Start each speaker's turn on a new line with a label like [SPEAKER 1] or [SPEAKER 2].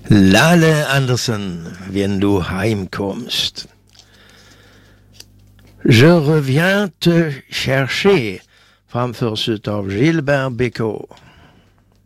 [SPEAKER 1] Lalle Andersen, wenn du heimkommst. Je reviens te chercher framförs av Gilbert Bécaud.